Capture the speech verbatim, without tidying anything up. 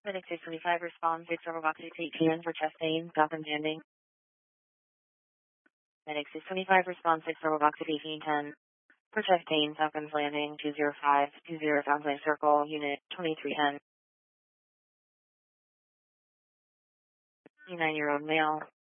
Medic six twenty-five responds six over box six eighteen for Chastain, Falcons landing. Medic six twenty-five responds six over box eighteen ten for Chastain, Falcons landing two zero five two zero Falcons Circle, unit twenty-three ten. nine-year-old male,